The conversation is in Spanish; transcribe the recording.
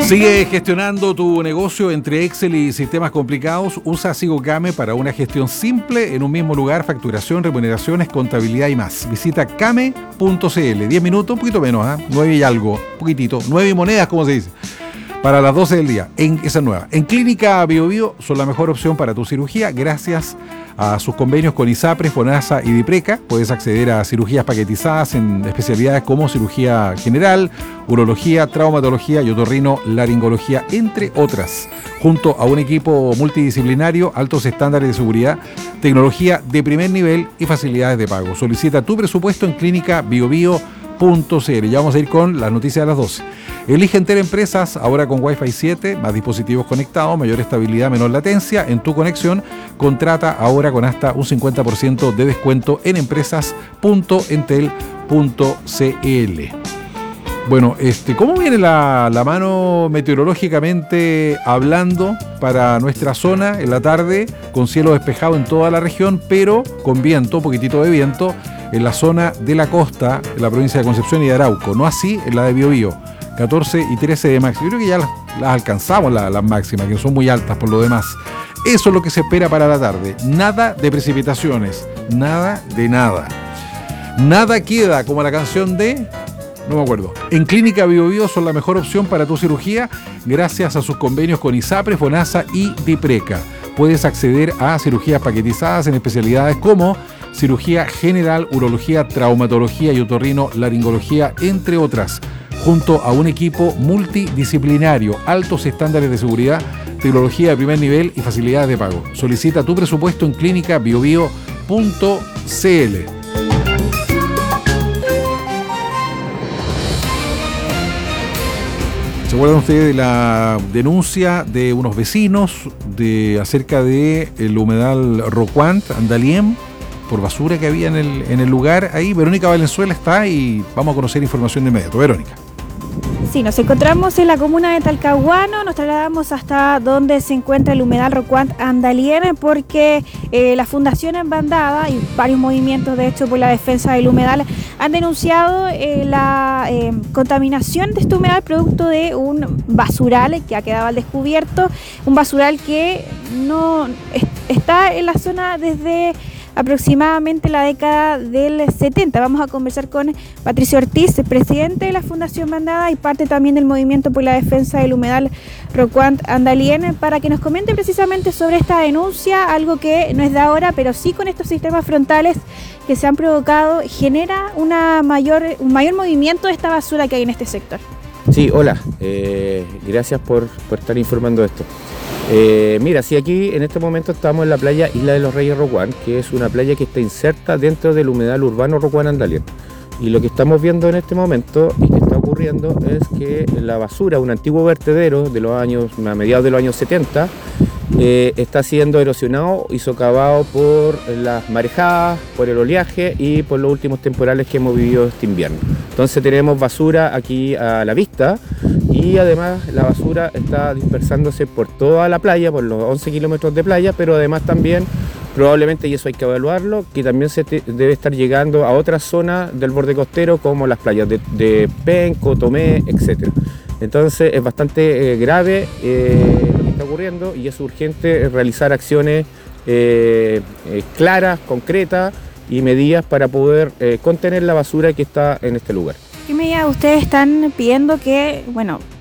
Sigue gestionando tu negocio entre Excel y sistemas complicados. Usa SigoCame para una gestión simple en un mismo lugar, facturación, remuneraciones, contabilidad y más. Visita came.cl. 10 minutos, un poquito menos, 9 y algo, poquitito. 9 monedas, como se dice. Para las 12 del día, esa nueva. En Clínica BioBio son la mejor opción para tu cirugía gracias a sus convenios con ISAPRE, FONASA y DIPRECA. Puedes acceder a cirugías paquetizadas en especialidades como cirugía general, urología, traumatología y otorrinolaringología, entre otras, junto a un equipo multidisciplinario, altos estándares de seguridad, tecnología de primer nivel y facilidades de pago. Solicita tu presupuesto en clínicabiobio.cl. Ya vamos a ir con las noticias de las 12. Elige Entel Empresas, ahora con Wi-Fi 7, más dispositivos conectados, mayor estabilidad, menor latencia en tu conexión. Contrata ahora con hasta un 50% de descuento en empresas.entel.cl. Bueno, ¿cómo viene la mano meteorológicamente hablando para nuestra zona en la tarde? Con cielo despejado en toda la región, pero con viento, poquitito de viento, en la zona de la costa, en la provincia de Concepción y de Arauco. No así en la de Biobío. 14 y 13 de máxima. Yo creo que ya las alcanzamos las máximas, que son muy altas por lo demás. Eso es lo que se espera para la tarde. Nada de precipitaciones, nada de nada. Nada queda, como la canción de... no me acuerdo. En Clínica BioBio son la mejor opción para tu cirugía gracias a sus convenios con ISAPRE, FONASA y DIPRECA. Puedes acceder a cirugías paquetizadas en especialidades como cirugía general, urología, traumatología y otorrinolaringología, entre otras, junto a un equipo multidisciplinario, altos estándares de seguridad, tecnología de primer nivel y facilidades de pago. Solicita tu presupuesto en clínicabiobio.cl. ¿Se acuerdan ustedes de la denuncia de unos vecinos acerca de el humedal Rocuant, Andaliem, por basura que había en el lugar? Ahí Verónica Valenzuela está y vamos a conocer información de inmediato. Verónica. Sí, nos encontramos en la comuna de Talcahuano, nos trasladamos hasta donde se encuentra el humedal Rocuant Andalien, porque la Fundación En Bandada y varios movimientos, de hecho, por la defensa del humedal, han denunciado la contaminación de este humedal producto de un basural que ha quedado al descubierto, un basural que no está en la zona desde aproximadamente la década del 70. Vamos a conversar con Patricio Ortiz, presidente de la Fundación Bandada y parte también del movimiento por la defensa del humedal Rocuant Andalien, para que nos comente precisamente sobre esta denuncia, algo que no es de ahora, pero sí con estos sistemas frontales que se han provocado, genera un mayor movimiento de esta basura que hay en este sector. Sí, hola, gracias por estar informando esto. Mira, sí, aquí en este momento estamos en la playa Isla de los Reyes Rocuant, que es una playa que está inserta dentro del humedal urbano Rocuant Andalien. Y lo que estamos viendo en este momento y que está ocurriendo es que la basura, un antiguo vertedero a mediados de los años 70, está siendo erosionado y socavado por las marejadas, por el oleaje y por los últimos temporales que hemos vivido este invierno. Entonces tenemos basura aquí a la vista y además la basura está dispersándose por toda la playa, por los 11 kilómetros de playa, pero además también probablemente, y eso hay que evaluarlo, que también debe estar llegando a otras zonas del borde costero como las playas de Penco, Tomé, etc. Entonces es bastante grave lo que está ocurriendo y es urgente realizar acciones claras, concretas y medidas para poder contener la basura que está en este lugar. ¿Qué medidas ustedes están pidiendo que,